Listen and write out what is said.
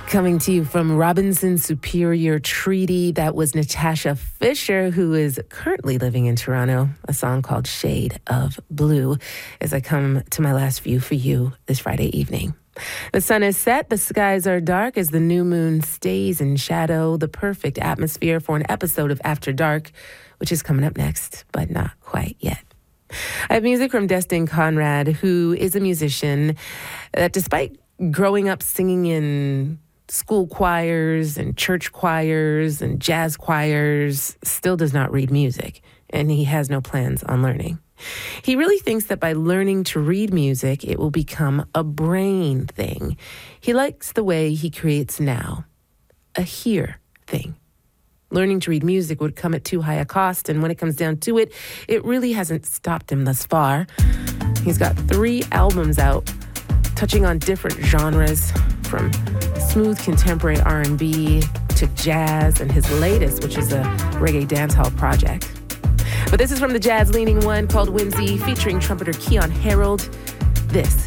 Coming to you from Robinson Superior Treaty, that was Natasha Fisher, who is currently living in Toronto, a song called Shade of Blue, as I come to my last view for you this Friday evening. The sun is set, the skies are dark as the new moon stays in shadow, the perfect atmosphere for an episode of After Dark, which is coming up next, but not quite yet. I have music from Destin Conrad, who is a musician that despite growing up singing in school choirs and church choirs and jazz choirs, still does not read music, and he has no plans on learning. He really thinks that by learning to read music, it will become a brain thing. He likes the way he creates now, a hear thing. Learning to read music would come at too high a cost, and when it comes down to it, it really hasn't stopped him thus far. He's got 3 albums out, touching on different genres, from smooth contemporary R&B to jazz, and his latest, which is a reggae dancehall project. But this is from the jazz-leaning one called Whimsy, featuring trumpeter Keon Harold. This